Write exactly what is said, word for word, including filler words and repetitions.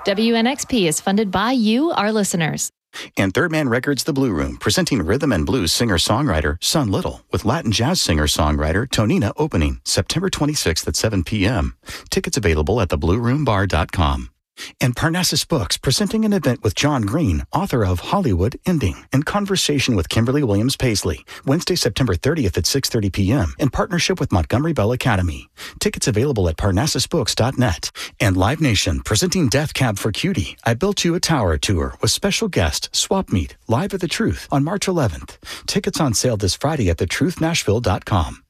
W N X P is funded by you, our listeners. And Third Man Records The Blue Room, presenting rhythm and blues singer-songwriter Son Little with Latin jazz singer-songwriter Tonina opening September twenty-sixth at seven p.m. Tickets available at the blue room bar dot com. And Parnassus Books, presenting an event with John Green, author of Hollywood Ending, in conversation with Kimberly Williams Paisley, Wednesday, September thirtieth at six thirty p.m. in partnership with Montgomery Bell Academy. Tickets available at parnassus books dot net. And Live Nation, presenting Death Cab for Cutie, I Built You a Tower tour with special guest Swap Meet, live at The Truth on March eleventh. Tickets on sale this Friday at the truth nashville dot com.